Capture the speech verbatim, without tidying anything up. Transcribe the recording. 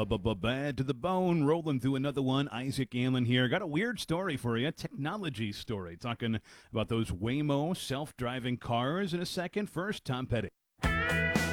Bad to the bone, rolling through another one. Isaac Allen here. Got a weird story for you, technology story. Talking about those Waymo self-driving cars in a second. First, Tom Petty.